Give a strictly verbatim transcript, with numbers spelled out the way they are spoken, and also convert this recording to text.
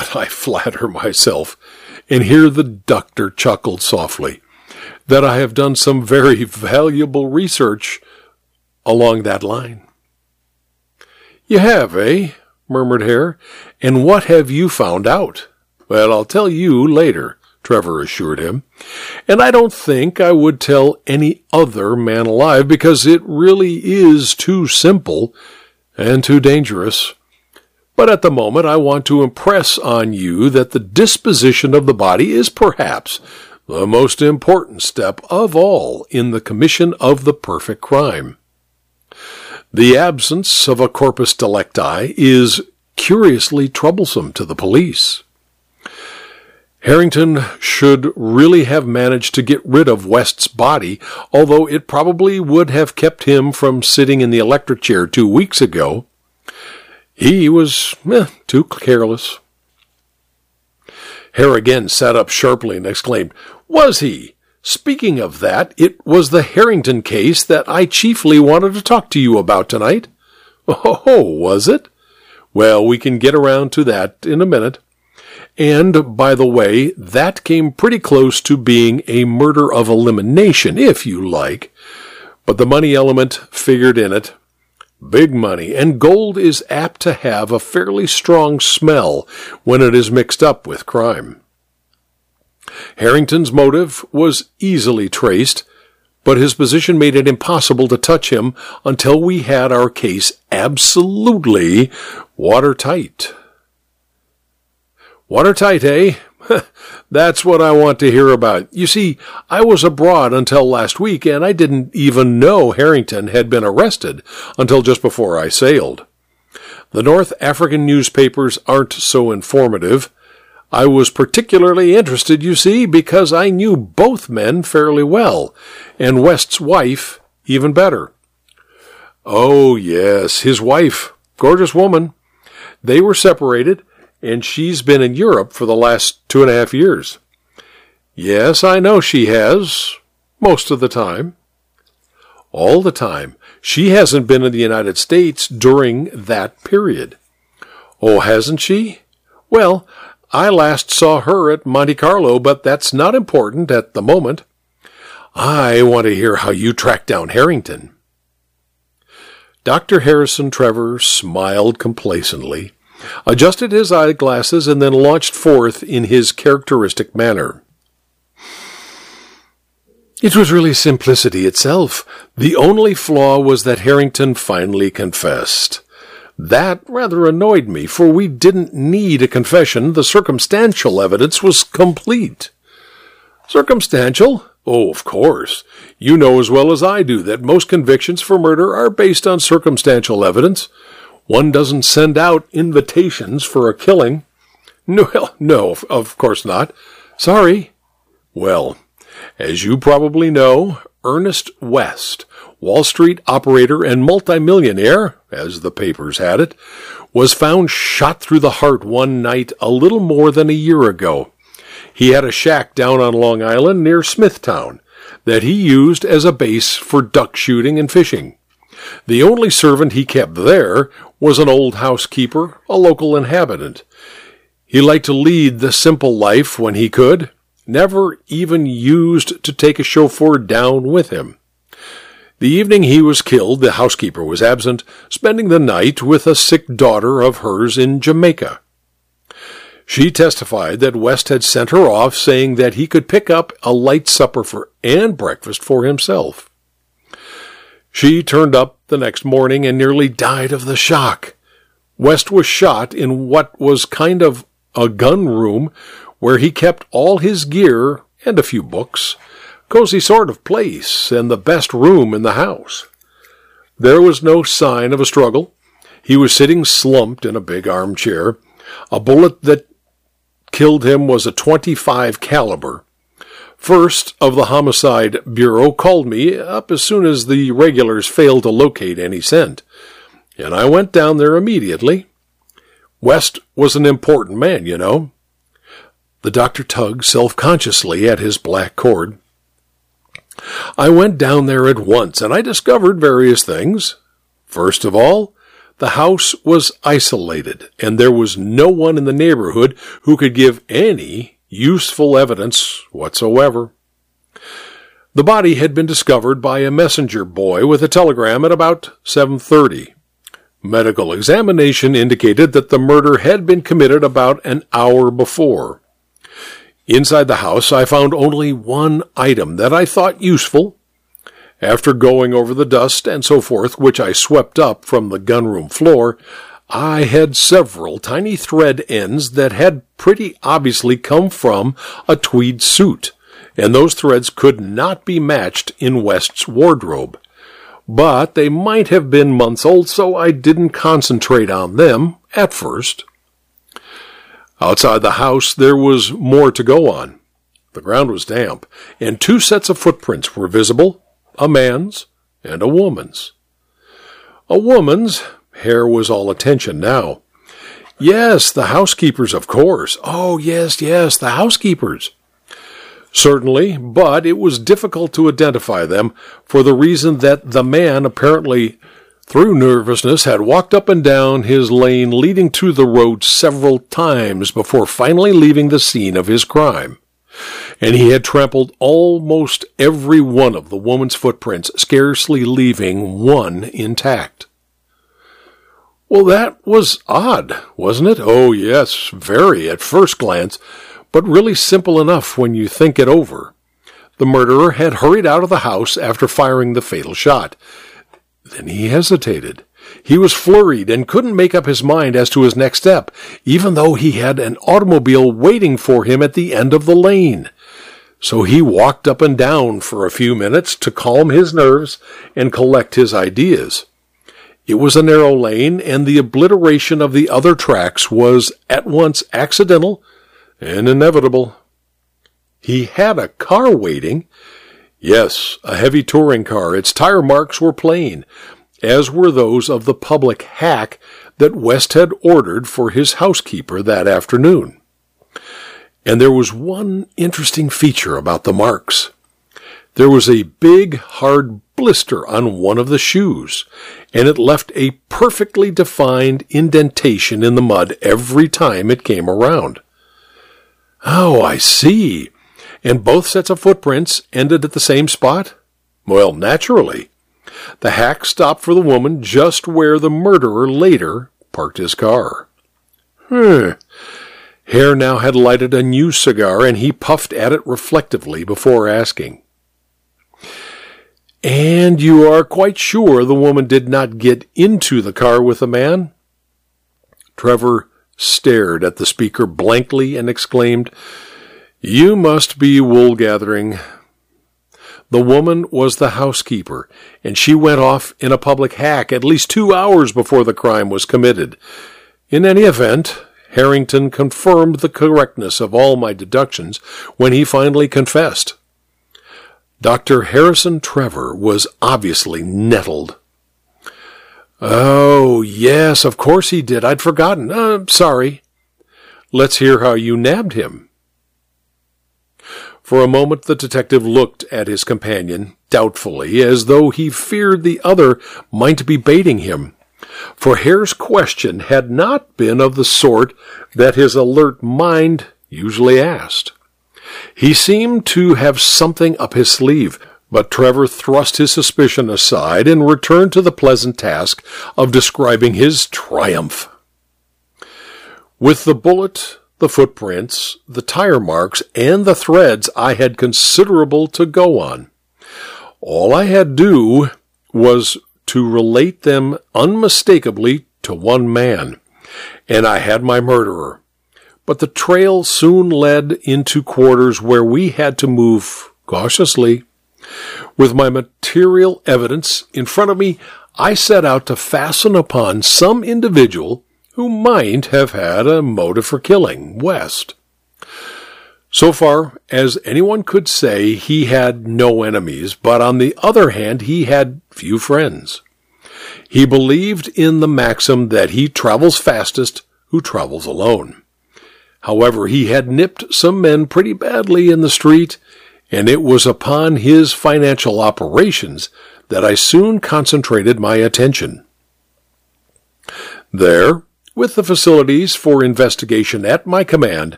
that I flatter myself, and here the doctor chuckled softly, that I have done some very valuable research along that line. You have, eh? Murmured Hare. And what have you found out? Well, I'll tell you later, Trevor assured him. And I don't think I would tell any other man alive, because it really is too simple and too dangerous. But at the moment I want to impress on you that the disposition of the body is perhaps the most important step of all in the commission of the perfect crime. The absence of a corpus delicti is curiously troublesome to the police. Harrington should really have managed to get rid of West's body, although it probably would have kept him from sitting in the electric chair two weeks ago. He was eh, too careless. Hare again sat up sharply and exclaimed, Was he? Speaking of that, it was the Harrington case that I chiefly wanted to talk to you about tonight. Oh, was it? Well, we can get around to that in a minute. And, by the way, that came pretty close to being a murder of elimination, if you like. But the money element figured in it. Big money, and gold is apt to have a fairly strong smell when it is mixed up with crime. Harrington's motive was easily traced, but his position made it impossible to touch him until we had our case absolutely watertight. Watertight, eh? That's what I want to hear about. You see, I was abroad until last week, and I didn't even know Harrington had been arrested until just before I sailed. The North African newspapers aren't so informative. I was particularly interested, you see, because I knew both men fairly well, and West's wife even better. Oh, yes, his wife, gorgeous woman. They were separated, and she's been in Europe for the last two and a half years. Yes, I know she has, most of the time. All the time. She hasn't been in the United States during that period. Oh, hasn't she? Well, I last saw her at Monte Carlo, but that's not important at the moment. I want to hear how you tracked down Harrington. Doctor Harrison Trevor smiled complacently, adjusted his eyeglasses, and then launched forth in his characteristic manner. It was really simplicity itself. The only flaw was that Harrington finally confessed. That rather annoyed me, for we didn't need a confession. The circumstantial evidence was complete. Circumstantial? Oh, of course. You know as well as I do that most convictions for murder are based on circumstantial evidence. One doesn't send out invitations for a killing. No, no, of course not. Sorry. Well, as you probably know, Ernest West, Wall Street operator and multimillionaire, as the papers had it, was found shot through the heart one night a little more than a year ago. He had a shack down on Long Island near Smithtown that he used as a base for duck shooting and fishing. The only servant he kept there was an old housekeeper, a local inhabitant. He liked to lead the simple life when he could, never even used to take a chauffeur down with him. The evening he was killed, the housekeeper was absent, spending the night with a sick daughter of hers in Jamaica. She testified that West had sent her off, saying that he could pick up a light supper for and breakfast for himself. She turned up the next morning and nearly died of the shock. West was shot in what was kind of a gun room where he kept all his gear and a few books. Cozy sort of place, and the best room in the house. There was no sign of a struggle. He was sitting slumped in a big armchair. A bullet that killed him was a twenty-five caliber. First of the Homicide Bureau called me up as soon as the regulars failed to locate any scent, and I went down there immediately. West was an important man, you know. The doctor tugged self-consciously at his black cord. I went down there at once, and I discovered various things. First of all, The house was isolated, and there was no one in the neighborhood who could give any useful evidence whatsoever. The body had been discovered by a messenger boy with a telegram at about seven thirty. Medical examination indicated that the murder had been committed about an hour before. Inside the house, I found only one item that I thought useful. After going over the dust and so forth, which I swept up from the gunroom floor, I had several tiny thread ends that had pretty obviously come from a tweed suit, and those threads could not be matched in West's wardrobe. But they might have been months old, so I didn't concentrate on them at first. Outside the house, there was more to go on. The ground was damp, and two sets of footprints were visible, a man's and a woman's. A woman's hair was all attention now. Yes, the housekeeper's, of course. Oh, yes, yes, the housekeeper's. Certainly, but it was difficult to identify them for the reason that the man apparently, through nervousness, had walked up and down his lane leading to the road several times before finally leaving the scene of his crime. And he had trampled almost every one of the woman's footprints, scarcely leaving one intact. Well, that was odd, wasn't it? Oh, yes, very at first glance, but really simple enough when you think it over. The murderer had hurried out of the house after firing the fatal shot. Then he hesitated. He was flurried and couldn't make up his mind as to his next step, even though he had an automobile waiting for him at the end of the lane. So he walked up and down for a few minutes to calm his nerves and collect his ideas. It was a narrow lane, and the obliteration of the other tracks was at once accidental and inevitable. He had a car waiting. Yes, a heavy touring car. Its tire marks were plain, as were those of the public hack that West had ordered for his housekeeper that afternoon. And there was one interesting feature about the marks. There was a big, hard blister on one of the shoes, and it left a perfectly defined indentation in the mud every time it came around. Oh, I see. And both sets of footprints ended at the same spot? Well, naturally. The hack stopped for the woman just where the murderer later parked his car. Hmm. Hare now had lighted a new cigar, and he puffed at it reflectively before asking, "And you are quite sure the woman did not get into the car with the man?" Trevor stared at the speaker blankly and exclaimed, "You must be wool-gathering." The woman was the housekeeper, and she went off in a public hack at least two hours before the crime was committed. In any event, Harrington confirmed the correctness of all my deductions when he finally confessed. Doctor Harrison Trevor was obviously nettled. "Oh, yes, of course he did. I'd forgotten. Uh, sorry. Let's hear how you nabbed him." For a moment the detective looked at his companion doubtfully, as though he feared the other might be baiting him. For Hare's question had not been of the sort that his alert mind usually asked. He seemed to have something up his sleeve, but Trevor thrust his suspicion aside and returned to the pleasant task of describing his triumph. With the bullet, the footprints, the tire marks, and the threads, I had considerable to go on. All I had to do was to relate them unmistakably to one man, and I had my murderer. But the trail soon led into quarters where we had to move cautiously. With my material evidence in front of me, I set out to fasten upon some individual who might have had a motive for killing West. So far as anyone could say, he had no enemies, but on the other hand, he had few friends. He believed in the maxim that he travels fastest who travels alone. However, he had nipped some men pretty badly in the street, and it was upon his financial operations that I soon concentrated my attention. There, with the facilities for investigation at my command,